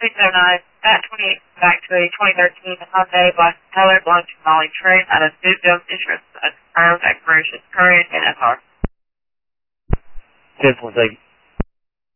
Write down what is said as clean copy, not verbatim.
609, at 28, back to a 2013 Hyundai Black Propeller belonging to Molly Trent out of Duke Jones Insurance. Confirmed expiration current and FR. 10.8.